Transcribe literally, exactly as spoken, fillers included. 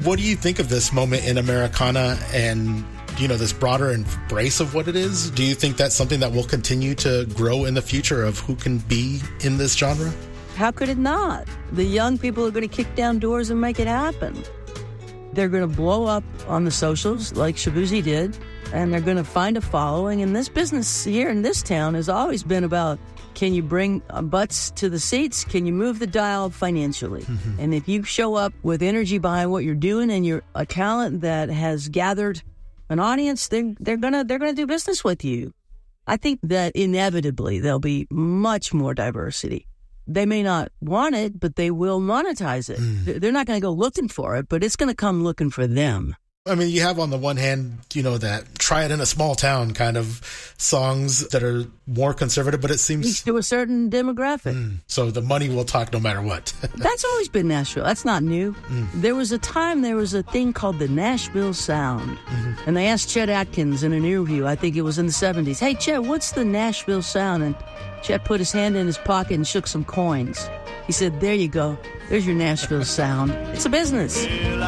What do you think of this moment in Americana and, you know, this broader embrace of what it is? Do you think that's something that will continue to grow in the future of who can be in this genre? How could it not? The young people are going to kick down doors and make it happen. They're going to blow up on the socials like Shaboozey did, and they're going to find a following. And this business here in this town has always been about, can you bring butts to the seats? Can you move the dial financially? Mm-hmm. And if you show up with energy behind what you're doing and you're a talent that has gathered an audience, they're, they're gonna they're gonna do business with you. I think that inevitably there'll be much more diversity. They may not want it, but they will monetize it. Mm. They're not going to go looking for it, but it's going to come looking for them. I mean, you have on the one hand, you know, that try it in a small town kind of songs that are more conservative, but it seems to a certain demographic. Mm, so the money will talk no matter what. That's always been Nashville. That's not new. Mm. There was a time, there was a thing called the Nashville Sound. Mm-hmm. And they asked Chet Atkins in an interview, I think it was in the seventies, hey, Chet, what's the Nashville Sound? And Chet put his hand in his pocket and shook some coins. He said, there you go. There's your Nashville Sound. It's a business.